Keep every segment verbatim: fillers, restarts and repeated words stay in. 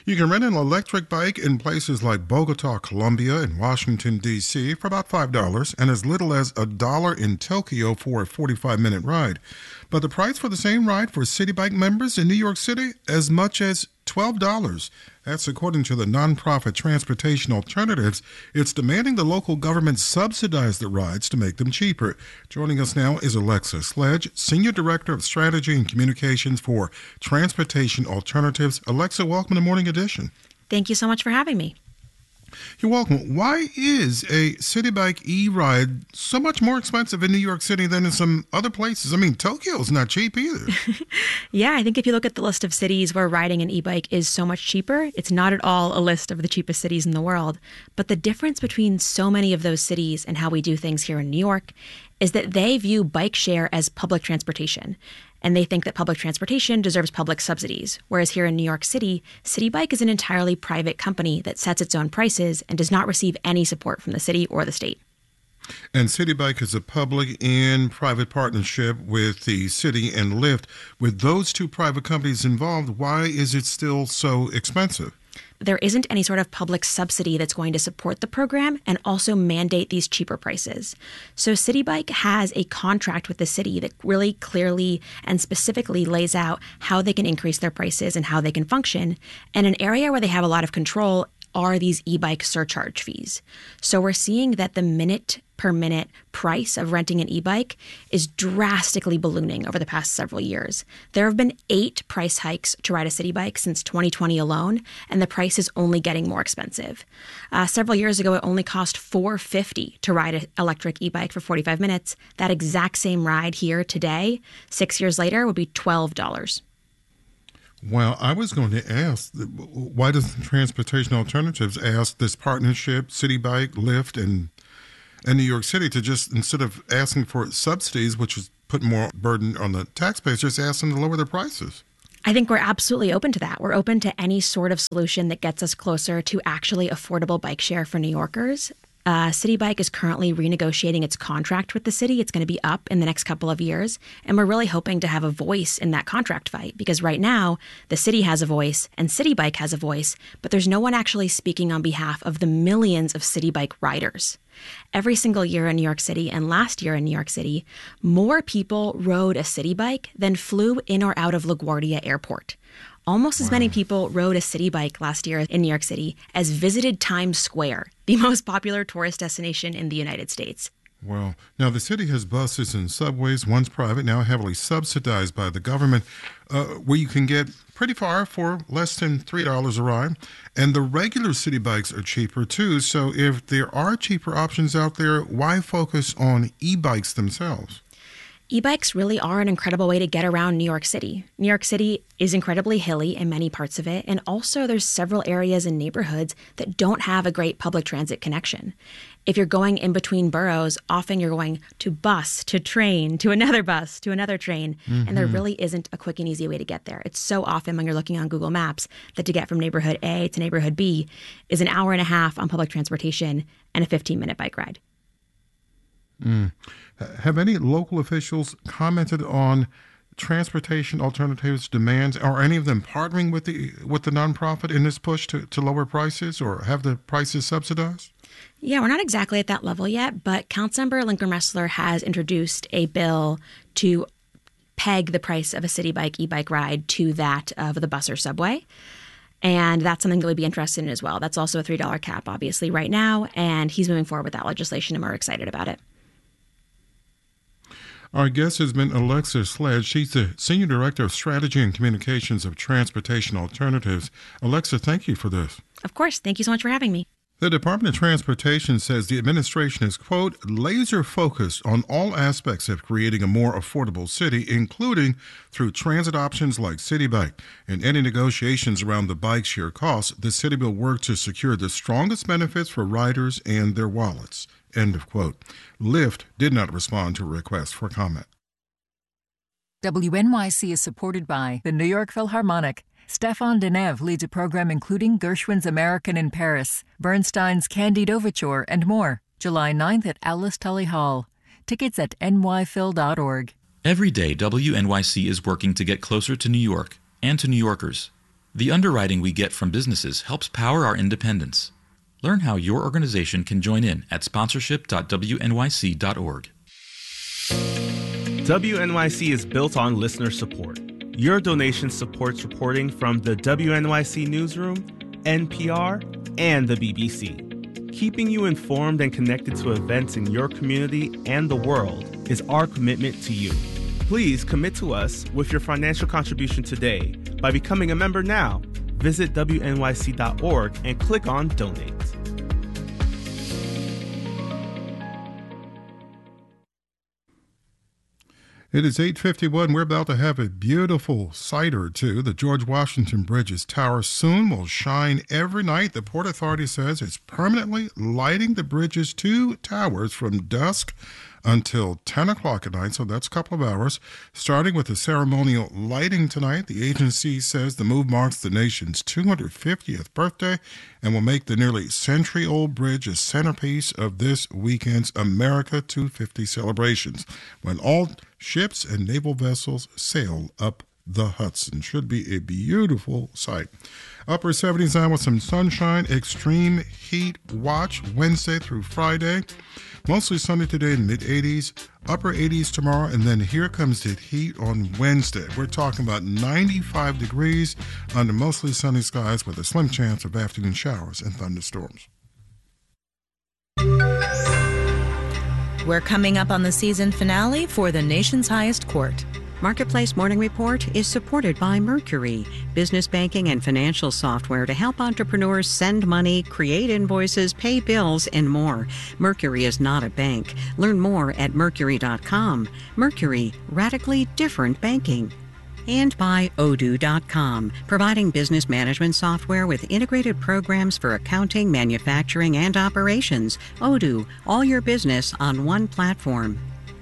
You can rent an electric bike in places like Bogota, Colombia, and Washington, D C for about five dollars and as little as a dollar in Tokyo for a forty-five minute ride. But the price for the same ride for City Bike members in New York City, as much as twelve dollars. That's according to the nonprofit Transportation Alternatives. It's demanding the local government subsidize the rides to make them cheaper. Joining us now is Alexa Sledge, Senior Director of Strategy and Communications for Transportation Alternatives. Alexa, welcome to Morning Edition. Thank you so much for having me. You're welcome. Why is a City Bike e-ride so much more expensive in New York City than in some other places? I mean, Tokyo's not cheap either. Yeah, I think if you look at the list of cities where riding an e-bike is so much cheaper, it's not at all a list of the cheapest cities in the world. But the difference between so many of those cities and how we do things here in New York is that they view bike share as public transportation. And they think that public transportation deserves public subsidies. Whereas here in New York City, City Bike is an entirely private company that sets its own prices and does not receive any support from the city or the state. And City Bike is a public and private partnership with the city and Lyft. With those two private companies involved, why is it still so expensive? There isn't any sort of public subsidy that's going to support the program and also mandate these cheaper prices. So City Bike has a contract with the city that really clearly and specifically lays out how they can increase their prices and how they can function. And an area where they have a lot of control are these e-bike surcharge fees. So we're seeing that the minute per minute price of renting an e-bike is drastically ballooning over the past several years. There have been eight price hikes to ride a City Bike since twenty twenty alone, and the price is only getting more expensive. Uh, several years ago, it only cost four dollars and fifty cents to ride an electric e-bike for forty-five minutes. That exact same ride here today, six years later, would be twelve dollars. Well, I was going to ask, why does Transportation Alternatives ask this partnership, City Bike, Lyft, and and New York City to just, instead of asking for subsidies, which is put more burden on the taxpayers, just ask them to lower their prices? I think we're absolutely open to that. We're open to any sort of solution that gets us closer to actually affordable bike share for New Yorkers. Uh, City Bike is currently renegotiating its contract with the city. It's going to be up in the next couple of years. And we're really hoping to have a voice in that contract fight because right now the city has a voice and City Bike has a voice, but there's no one actually speaking on behalf of the millions of City Bike riders. Every single year in New York City and last year in New York City, more people rode a City Bike than flew in or out of LaGuardia Airport. Almost as wow. many people rode a City Bike last year in New York City as visited Times Square, the most popular tourist destination in the United States. Well, now the city has buses and subways, once private, now heavily subsidized by the government, uh, where you can get pretty far for less than three dollars a ride. And the regular city bikes are cheaper too. So if there are cheaper options out there, why focus on e-bikes themselves? E-bikes really are an incredible way to get around New York City. New York City is incredibly hilly in many parts of it, and also there's several areas and neighborhoods that don't have a great public transit connection. If you're going in between boroughs, often you're going to bus, to train, to another bus, to another train, mm-hmm. and there really isn't a quick and easy way to get there. It's so often when you're looking on Google Maps that to get from neighborhood A to neighborhood B is an hour and a half on public transportation and a fifteen-minute bike ride. Mm. Have any local officials commented on Transportation Alternatives' demands? Are any of them partnering with the with the nonprofit in this push to, to lower prices or have the prices subsidized? Yeah, we're not exactly at that level yet, but Councilmember Lincoln Ressler has introduced a bill to peg the price of a City Bike e-bike ride to that of the bus or subway. And that's something that we'd be interested in as well. That's also a three dollars cap, obviously, right now. And he's moving forward with that legislation, and we're excited about it. Our guest has been Alexa Sledge. She's the Senior Director of Strategy and Communications of Transportation Alternatives. Alexa, thank you for this. Of course. Thank you so much for having me. The Department of Transportation says the administration is, quote, laser focused on all aspects of creating a more affordable city, including through transit options like City Bike. In any negotiations around the bike share costs, the city will work to secure the strongest benefits for riders and their wallets. End of quote. Lyft did not respond to a request for comment. W N Y C is supported by the New York Philharmonic. Stéphane Deneuve leads a program including Gershwin's American in Paris, Bernstein's Candide Overture, and more. July ninth at Alice Tully Hall. Tickets at n y phil dot org. Every day, W N Y C is working to get closer to New York and to New Yorkers. The underwriting we get from businesses helps power our independence. Learn how your organization can join in at sponsorship dot w n y c dot org. W N Y C is built on listener support. Your donation supports reporting from the W N Y C Newsroom, N P R, and the B B C. Keeping you informed and connected to events in your community and the world is our commitment to you. Please commit to us with your financial contribution today by becoming a member now. Visit W N Y C dot org and click on Donate. It is eight fifty-one. We're about to have a beautiful sight or two. The George Washington Bridge's tower soon will shine every night. The Port Authority says it's permanently lighting the bridge's two towers from dusk until ten o'clock at night, so that's a couple of hours. Starting with the ceremonial lighting tonight, the agency says the move marks the nation's two hundred fiftieth birthday and will make the nearly century-old bridge a centerpiece of this weekend's America two fifty celebrations, when all ships and naval vessels sail up the Hudson. Should be a beautiful sight. Upper seventies now with some sunshine. Extreme heat watch Wednesday through Friday. Mostly sunny today in mid-eighties, upper eighties tomorrow, and then here comes the heat on Wednesday. We're talking about ninety-five degrees under mostly sunny skies with a slim chance of afternoon showers and thunderstorms. We're coming up on the season finale for the nation's highest court. Marketplace Morning Report is supported by Mercury, business banking and financial software to help entrepreneurs send money, create invoices, pay bills, and more. Mercury is not a bank. Learn more at mercury dot com. Mercury, radically different banking. And by odoo dot com, providing business management software with integrated programs for accounting, manufacturing, and operations. Odoo, all your business on one platform.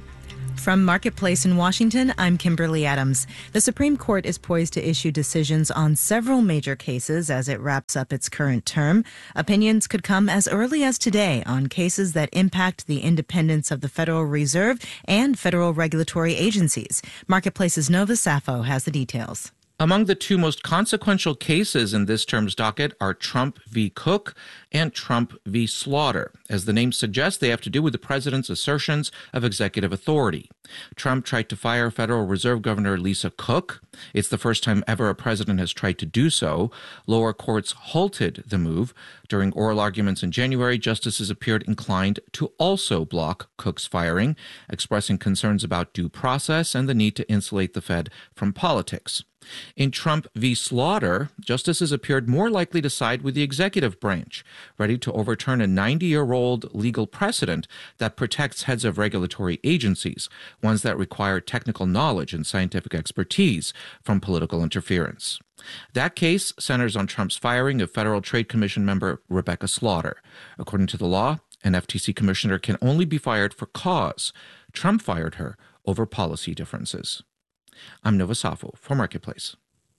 From Marketplace in Washington, I'm Kimberly Adams. The Supreme Court is poised to issue decisions on several major cases as it wraps up its current term. Opinions could come as early as today on cases that impact the independence of the Federal Reserve and federal regulatory agencies. Marketplace's Nova Safo has the details. Among the two most consequential cases in this term's docket are Trump v. Cook and Trump v. Slaughter. As the name suggests, they have to do with the president's assertions of executive authority. Trump tried to fire Federal Reserve Governor Lisa Cook. It's the first time ever a president has tried to do so. Lower courts halted the move. During oral arguments in January, justices appeared inclined to also block Cook's firing, expressing concerns about due process and the need to insulate the Fed from politics. In Trump v. Slaughter, justices appeared more likely to side with the executive branch, ready to overturn a ninety-year-old legal precedent that protects heads of regulatory agencies, ones that require technical knowledge and scientific expertise, from political interference. That case centers on Trump's firing of Federal Trade Commission member Rebecca Slaughter. According to the law, an F T C commissioner can only be fired for cause. Trump fired her over policy differences. I'm Nova Safo for Marketplace.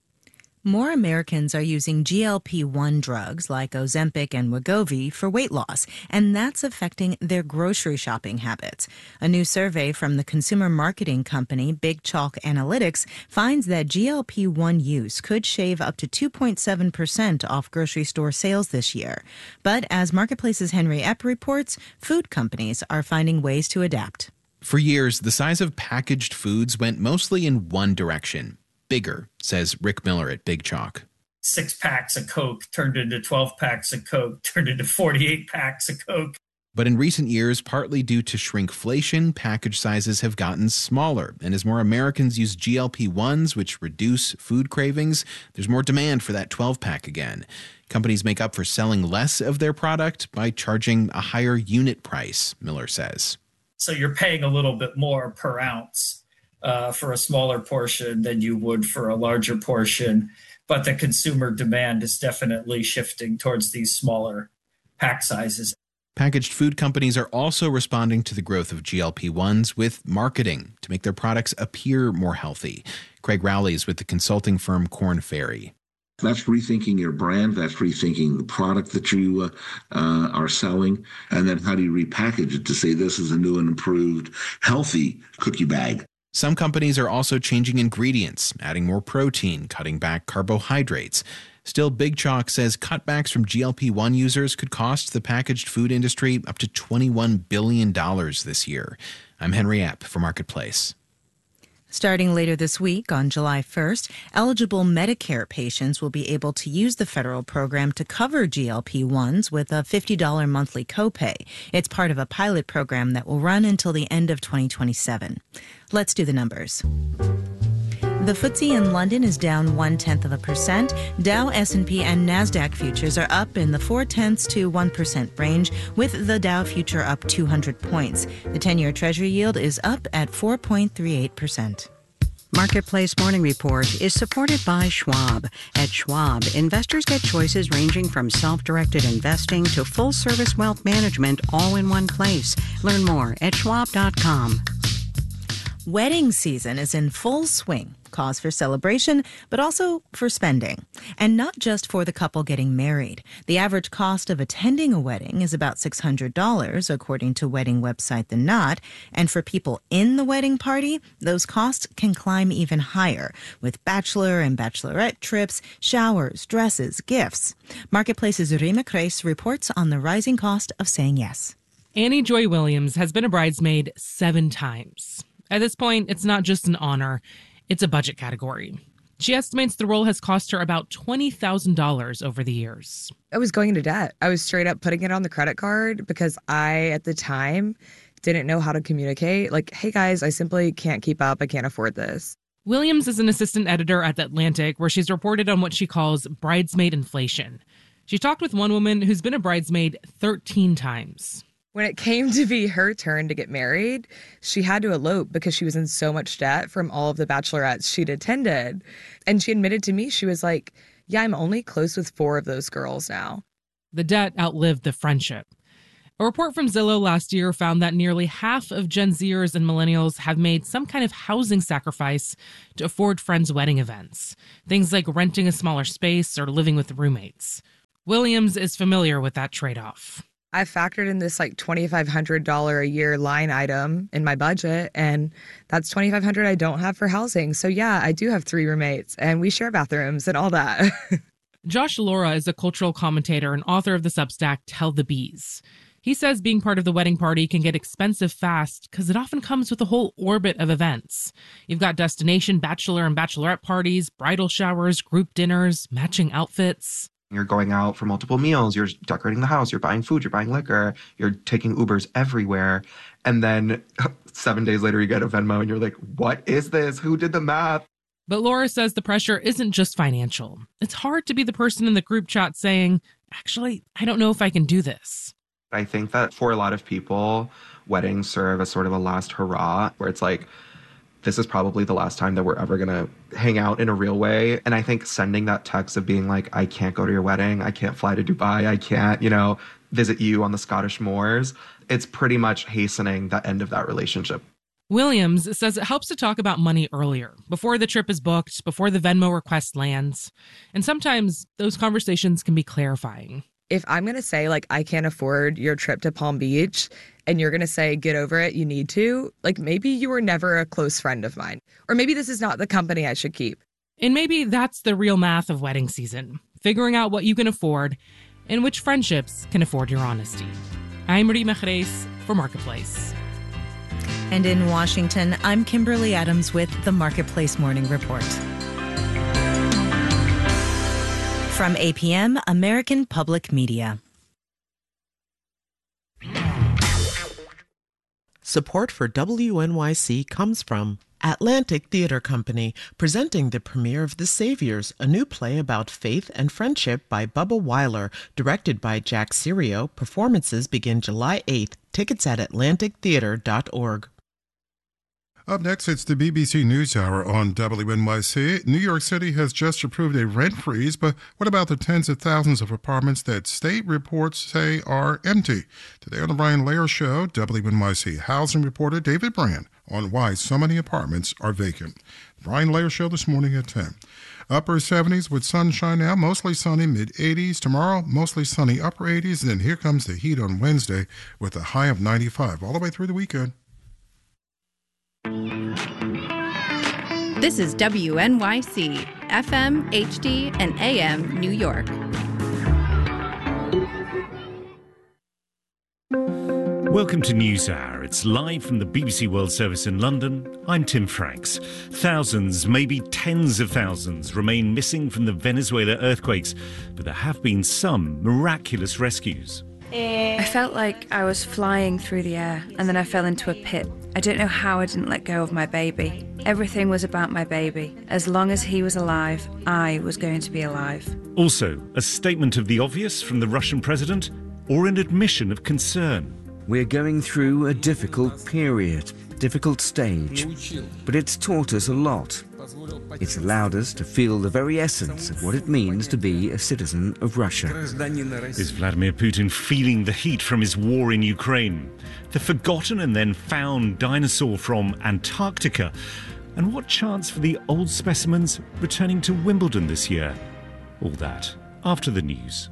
More Americans are using G L P one drugs like Ozempic and Wegovy for weight loss, and that's affecting their grocery shopping habits. A new survey from the consumer marketing company Big Chalk Analytics finds that G L P one use could shave up to two point seven percent off grocery store sales this year. But as Marketplace's Henry Epp reports, food companies are finding ways to adapt. For years, the size of packaged foods went mostly in one direction. Bigger, says Rick Miller at Big Chalk. Six packs of Coke turned into twelve packs of Coke, turned into forty-eight packs of Coke. But in recent years, partly due to shrinkflation, package sizes have gotten smaller. And as more Americans use G L P ones, which reduce food cravings, there's more demand for that twelve-pack again. Companies make up for selling less of their product by charging a higher unit price, Miller says. So you're paying a little bit more per ounce uh, for a smaller portion than you would for a larger portion. But the consumer demand is definitely shifting towards these smaller pack sizes. Packaged food companies are also responding to the growth of G L P ones with marketing to make their products appear more healthy. Craig Rowley is with the consulting firm Korn Ferry. That's rethinking your brand. That's rethinking the product that you uh, uh, are selling. And then how do you repackage it to say this is a new and improved, healthy cookie bag? Some companies are also changing ingredients, adding more protein, cutting back carbohydrates. Still, Big Chalk says cutbacks from G L P one users could cost the packaged food industry up to twenty-one billion dollars this year. I'm Henry Epp for Marketplace. Starting later this week, on July first, eligible Medicare patients will be able to use the federal program to cover G L P ones with a fifty dollars monthly copay. It's part of a pilot program that will run until the end of twenty twenty-seven. Let's do the numbers. The F T S E in London is down one-tenth of a percent. Dow, S and P, and NASDAQ futures are up in the four-tenths to one percent range, with the Dow future up two hundred points. The ten-year Treasury yield is up at four point three eight percent. Marketplace Morning Report is supported by Schwab. At Schwab, investors get choices ranging from self-directed investing to full-service wealth management all in one place. Learn more at schwab dot com. Wedding season is in full swing. Cause for celebration, but also for spending. And not just for the couple getting married. The average cost of attending a wedding is about six hundred dollars, according to wedding website The Knot. And for people in the wedding party, those costs can climb even higher, with bachelor and bachelorette trips, showers, dresses, gifts. Marketplace's Rima Kreis reports on the rising cost of saying yes. Annie Joy Williams has been a bridesmaid seven times. At this point, it's not just an honor. It's a budget category. She estimates the role has cost her about twenty thousand dollars over the years. I was going into debt. I was straight up putting it on the credit card because I, at the time, didn't know how to communicate. Like, hey, guys, I simply can't keep up. I can't afford this. Williams is an assistant editor at The Atlantic, where she's reported on what she calls bridesmaid inflation. She talked with one woman who's been a bridesmaid thirteen times. When it came to be her turn to get married, she had to elope because she was in so much debt from all of the bachelorettes she'd attended. And she admitted to me, she was like, yeah, I'm only close with four of those girls now. The debt outlived the friendship. A report from Zillow last year found that nearly half of Gen Zers and millennials have made some kind of housing sacrifice to afford friends' wedding events. Things like renting a smaller space or living with roommates. Williams is familiar with that trade-off. I factored in this like twenty-five hundred dollars a year line item in my budget, and that's twenty-five hundred dollars I don't have for housing. So yeah, I do have three roommates, and we share bathrooms and all that. Josh Laura is a cultural commentator and author of the Substack Tell the Bees. He says being part of the wedding party can get expensive fast because it often comes with a whole orbit of events. You've got destination bachelor and bachelorette parties, bridal showers, group dinners, matching outfits. You're going out for multiple meals, you're decorating the house, you're buying food, you're buying liquor, you're taking Ubers everywhere. And then seven days later, you get a Venmo and you're like, what is this? Who did the math? But Laura says the pressure isn't just financial. It's hard to be the person in the group chat saying, actually, I don't know if I can do this. I think that for a lot of people, weddings serve as sort of a last hurrah, where it's like, this is probably the last time that we're ever going to hang out in a real way. And I think sending that text of being like, I can't go to your wedding, I can't fly to Dubai, I can't, you know, visit you on the Scottish moors, it's pretty much hastening the end of that relationship. Williams says it helps to talk about money earlier, before the trip is booked, before the Venmo request lands. And sometimes those conversations can be clarifying. If I'm going to say, like, I can't afford your trip to Palm Beach, and you're going to say, get over it, you need to, like, maybe you were never a close friend of mine. Or maybe this is not the company I should keep. And maybe that's the real math of wedding season, figuring out what you can afford and which friendships can afford your honesty. I'm Rima Kreis for Marketplace. And in Washington, I'm Kimberly Adams with the Marketplace Morning Report. From A P M, American Public Media. Support for W N Y C comes from Atlantic Theater Company, presenting the premiere of The Saviors, a new play about faith and friendship by Bubba Wyler, directed by Jack Serio. Performances begin July eighth. Tickets at atlantic theater dot org. Up next, it's the B B C NewsHour on W N Y C. New York City has just approved a rent freeze, but what about the tens of thousands of apartments that state reports say are empty? Today on the Brian Lehrer Show, W N Y C housing reporter David Brand on why so many apartments are vacant. The Brian Lehrer Show this morning at ten. Upper seventies with sunshine now, mostly sunny, mid-eighties. Tomorrow, mostly sunny, upper eighties. And then here comes the heat on Wednesday with a high of ninety-five all the way through the weekend. This is W N Y C, F M, H D, and A M New York. Welcome to NewsHour. It's live from the B B C World Service in London. I'm Tim Franks. Thousands, maybe tens of thousands, remain missing from the Venezuela earthquakes, but there have been some miraculous rescues. I felt like I was flying through the air, and then I fell into a pit. I don't know how I didn't let go of my baby. Everything was about my baby. As long as he was alive, I was going to be alive. Also, a statement of the obvious from the Russian president, or an admission of concern. We're going through a difficult period, difficult stage, but it's taught us a lot. It's allowed us to feel the very essence of what it means to be a citizen of Russia. Is Vladimir Putin feeling the heat from his war in Ukraine? The forgotten and then found dinosaur from Antarctica? And what chance for the old specimens returning to Wimbledon this year? All that after the news.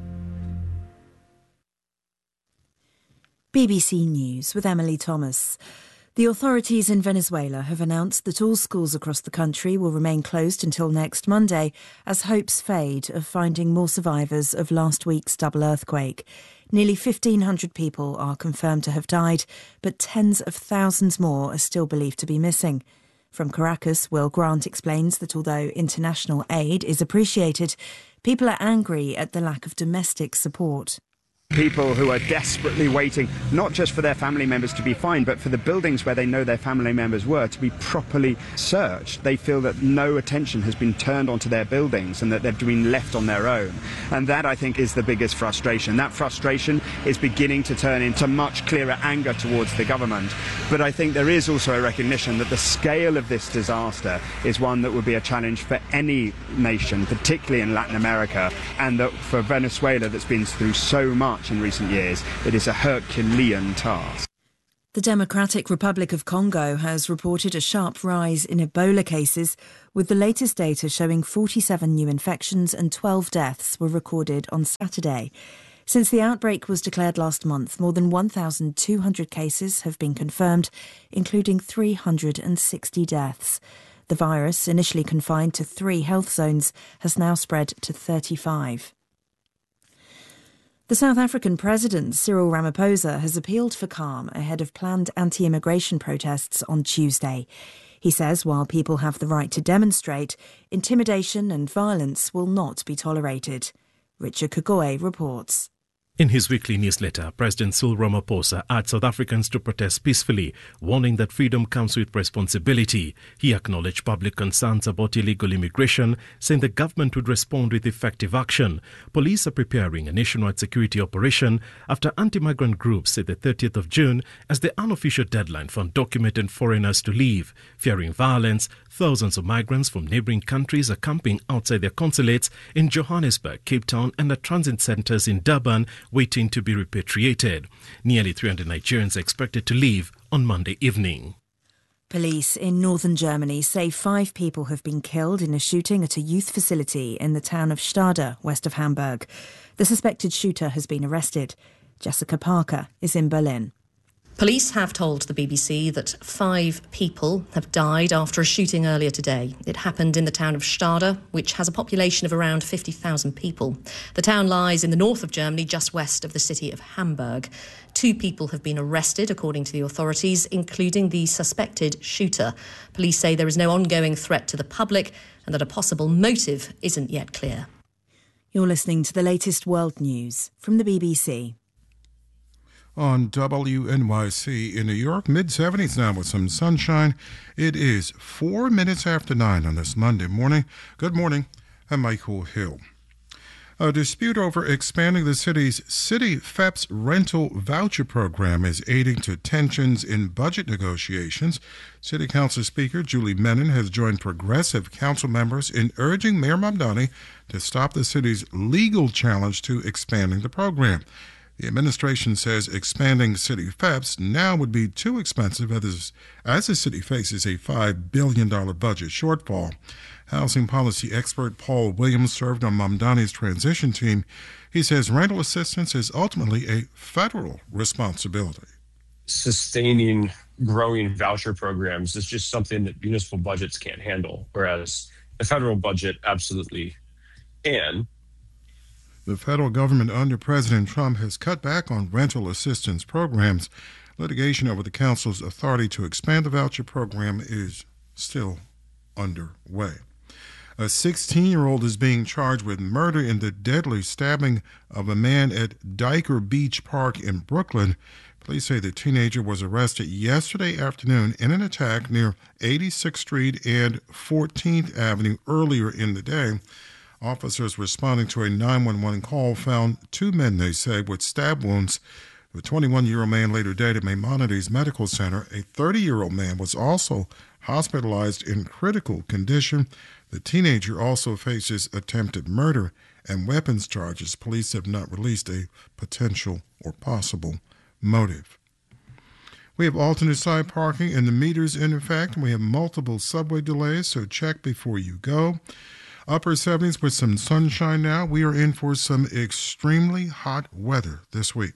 B B C News with Emily Thomas. The authorities in Venezuela have announced that all schools across the country will remain closed until next Monday as hopes fade of finding more survivors of last week's double earthquake. Nearly fifteen hundred people are confirmed to have died, but tens of thousands more are still believed to be missing. From Caracas, Will Grant explains that although international aid is appreciated, people are angry at the lack of domestic support. People who are desperately waiting, not just for their family members to be fined, but for the buildings where they know their family members were to be properly searched. They feel that no attention has been turned onto their buildings and that they've been left on their own. And that, I think, is the biggest frustration. That frustration is beginning to turn into much clearer anger towards the government. But I think there is also a recognition that the scale of this disaster is one that would be a challenge for any nation, particularly in Latin America, and that for Venezuela, that's been through so much in recent years, it is a Herculean task. The Democratic Republic of Congo has reported a sharp rise in Ebola cases, with the latest data showing forty-seven new infections and twelve deaths were recorded on Saturday. Since the outbreak was declared last month, more than one thousand two hundred cases have been confirmed, including three hundred sixty deaths. The virus, initially confined to three health zones, has now spread to thirty-five. The South African President, Cyril Ramaphosa, has appealed for calm ahead of planned anti-immigration protests on Tuesday. He says while people have the right to demonstrate, intimidation and violence will not be tolerated. Richard Kagoe reports. In his weekly newsletter, President Cyril Ramaphosa urged South Africans to protest peacefully, warning that freedom comes with responsibility. He acknowledged public concerns about illegal immigration, saying the government would respond with effective action. Police are preparing a nationwide security operation after anti-migrant groups say the thirtieth of June as the unofficial deadline for undocumented foreigners to leave. Fearing violence, thousands of migrants from neighbouring countries are camping outside their consulates in Johannesburg, Cape Town and at transit centres in Durban, waiting to be repatriated. Nearly three hundred Nigerians are expected to leave on Monday evening. Police in northern Germany say five people have been killed in a shooting at a youth facility in the town of Stade, west of Hamburg. The suspected shooter has been arrested. Jessica Parker is in Berlin. Police have told the B B C that five people have died after a shooting earlier today. It happened in the town of Stade, which has a population of around fifty thousand people. The town lies in the north of Germany, just west of the city of Hamburg. Two people have been arrested, according to the authorities, including the suspected shooter. Police say there is no ongoing threat to the public and that a possible motive isn't yet clear. You're listening to the latest world news from the B B C. On W N Y C in New York, mid seventies now with some sunshine. It is four minutes after nine on this Monday morning. Good morning. I'm Michael Hill. A dispute over expanding the city's City F E P S rental voucher program is aiding to tensions in budget negotiations. City Council Speaker Julie Menin has joined progressive council members in urging Mayor Mamdani to stop the city's legal challenge to expanding the program. The administration says expanding city F E P S now would be too expensive as, as the city faces a five billion dollars budget shortfall. Housing policy expert Paul Williams served on Mamdani's transition team. He says rental assistance is ultimately a federal responsibility. sustaining growing voucher programs is just something that municipal budgets can't handle, whereas the federal budget absolutely can. The federal government under President Trump has cut back on rental assistance programs. Litigation over the council's authority to expand the voucher program is still underway. A sixteen-year-old is being charged with murder in the deadly stabbing of a man at Dyker Beach Park in Brooklyn. Police say the teenager was arrested yesterday afternoon in an attack near eighty-sixth Street and fourteenth Avenue earlier in the day. Officers responding to a nine one one call found two men, they say, with stab wounds. The twenty-one-year-old man later died at Maimonides Medical Center. A thirty-year-old man was also hospitalized in critical condition. The teenager also faces attempted murder and weapons charges. Police have not released a potential or possible motive. We have alternate side parking and the meters in effect. We have multiple subway delays, so check before you go. Upper seventies with some sunshine now. We are in for some extremely hot weather this week.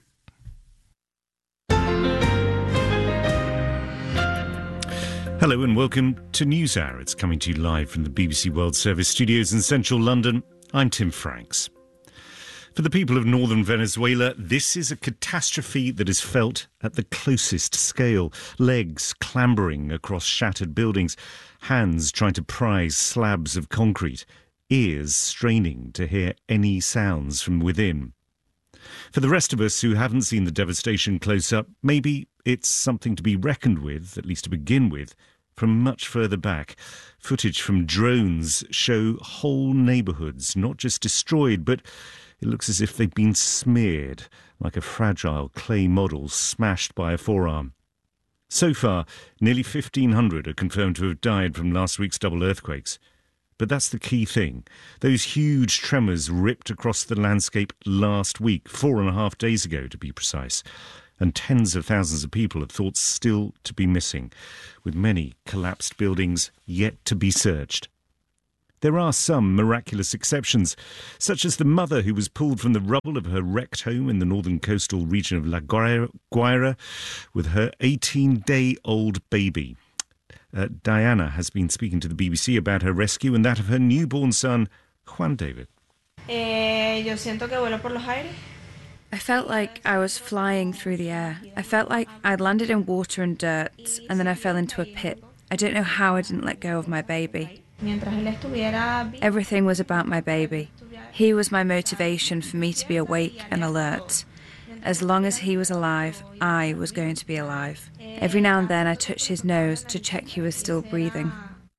Hello and welcome to NewsHour. It's coming to you live from the B B C World Service studios in central London. I'm Tim Franks. For the people of northern Venezuela, this is a catastrophe that is felt at the closest scale. Legs clambering across shattered buildings, hands trying to prise slabs of concrete, ears straining to hear any sounds from within. For the rest of us who haven't seen the devastation close up, maybe it's something to be reckoned with, at least to begin with, from much further back. Footage from drones show whole neighbourhoods not just destroyed, but it looks as if they've been smeared, like a fragile clay model smashed by a forearm. So far, nearly fifteen hundred are confirmed to have died from last week's double earthquakes. But that's the key thing. Those huge tremors ripped across the landscape last week, four and a half days ago to be precise. And tens of thousands of people are thought still to be missing, with many collapsed buildings yet to be searched. There are some miraculous exceptions, such as the mother who was pulled from the rubble of her wrecked home in the northern coastal region of La Guaira with her eighteen-day-old baby. Uh, Diana has been speaking to the B B C about her rescue and that of her newborn son, Juan David. Eh, yo siento que vuelo por los aires. I felt like I was flying through the air. I felt like I'd landed in water and dirt, and then I fell into a pit. I don't know how I didn't let go of my baby. Everything was about my baby. He was my motivation for me to be awake and alert. As long as he was alive, I was going to be alive. Every now and then I touched his nose to check he was still breathing.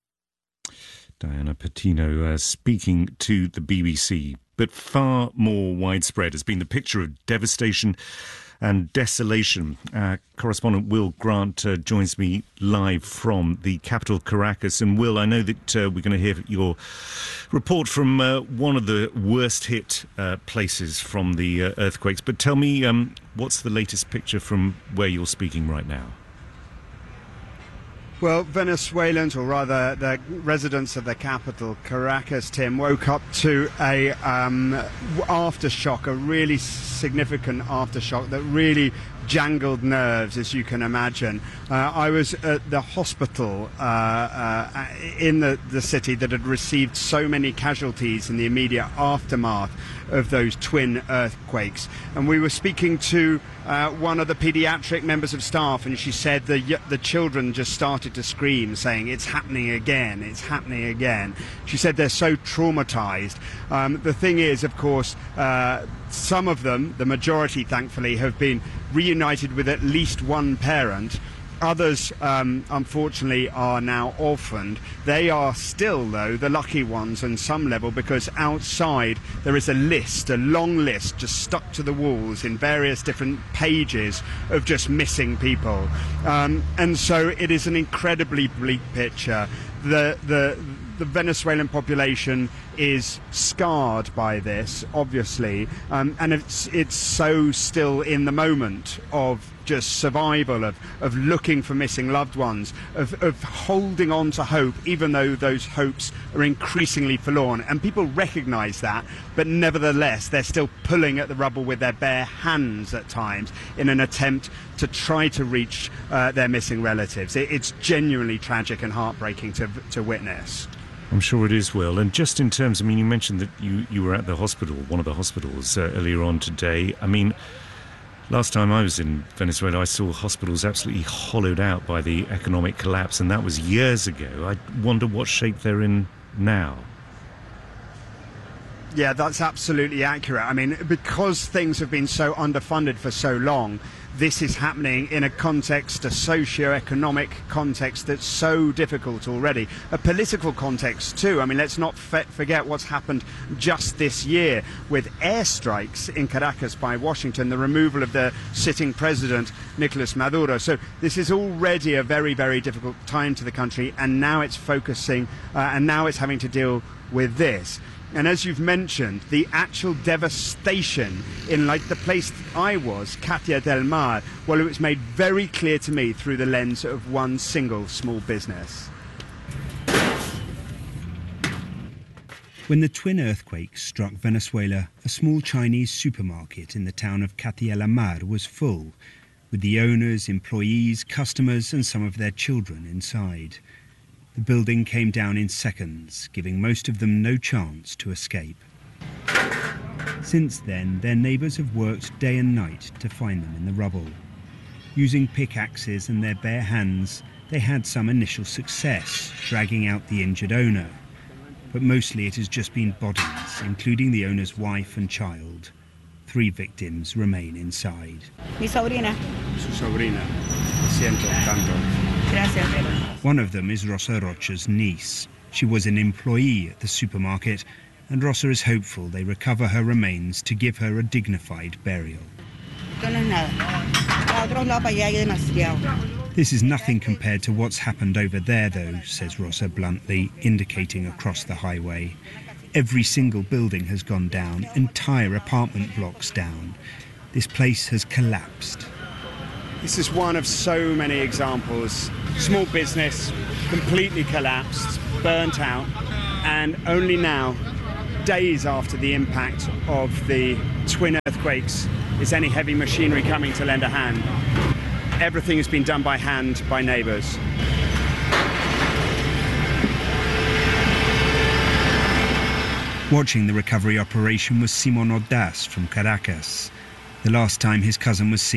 Diana Patino uh, speaking to the B B C. But far more widespread has been the picture of devastation and desolation. Our correspondent Will Grant uh, joins me live from the capital, Caracas. And Will, I know that uh, we're going to hear your report from uh, one of the worst hit uh, places from the uh, earthquakes. But tell me, um, what's the latest picture from where you're speaking right now? Well, Venezuelans, or rather the residents of the capital, Caracas, Tim, woke up to a um, aftershock, a really significant aftershock that really jangled nerves, as you can imagine. Uh, I was at the hospital uh, uh, in the, the city that had received so many casualties in the immediate aftermath of those twin earthquakes. And we were speaking to uh, one of the pediatric members of staff, and she said the, the children just started to scream, saying, "It's happening again, it's happening again." She said they're so traumatized. Um, the thing is, of course, uh, some of them, the majority thankfully, have been reunited with at least one parent. Others, um, unfortunately, are now orphaned. They are still, though, the lucky ones on some level, because outside there is a list, a long list, just stuck to the walls in various different pages of just missing people. Um, and so it is an incredibly bleak picture. The, the, the Venezuelan population is scarred by this, obviously, um, and it's, it's so still in the moment of just survival, of, of looking for missing loved ones, of, of holding on to hope, even though those hopes are increasingly forlorn. And people recognise that, but nevertheless, they're still pulling at the rubble with their bare hands at times in an attempt to try to reach uh, their missing relatives. It, it's genuinely tragic and heartbreaking to, to witness. I'm sure it is, Will. And just in terms, I mean, you mentioned that you, you were at the hospital, one of the hospitals uh, earlier on today. I mean, last time I was in Venezuela, I saw hospitals absolutely hollowed out by the economic collapse, and that was years ago. I wonder what shape they're in now. Yeah, that's absolutely accurate. I mean, because things have been so underfunded for so long, this is happening in a context, a socio-economic context that's so difficult already. A political context too. I mean, let's not f- forget what's happened just this year with airstrikes in Caracas by Washington, the removal of the sitting president, Nicolas Maduro. So this is already a very, very difficult time to the country, and now it's focusing, uh, and now it's having to deal with this. And as you've mentioned, the actual devastation in, like, the place I was, Katia del Mar, well, it was made very clear to me through the lens of one single small business. When the twin earthquakes struck Venezuela, a small Chinese supermarket in the town of Katia del Mar was full, with the owners, employees, customers and some of their children inside. The building came down in seconds, giving most of them no chance to escape. Since then, their neighbours have worked day and night to find them in the rubble. Using pickaxes and their bare hands, they had some initial success, dragging out the injured owner. But mostly it has just been bodies, including the owner's wife and child. Three victims remain inside. Mi sobrina. Su sobrina. Siento tanto. One of them is Rosa Rocha's niece. She was an employee at the supermarket, and Rosa is hopeful they recover her remains to give her a dignified burial. This is nothing compared to what's happened over there, though, says Rosa bluntly, indicating across the highway. Every single building has gone down, entire apartment blocks down. This place has collapsed. This is one of so many examples. Small business, completely collapsed, burnt out, and only now, days after the impact of the twin earthquakes, is any heavy machinery coming to lend a hand. Everything has been done by hand by neighbours. Watching the recovery operation was Simon Ordaz from Caracas. The last time his cousin was seen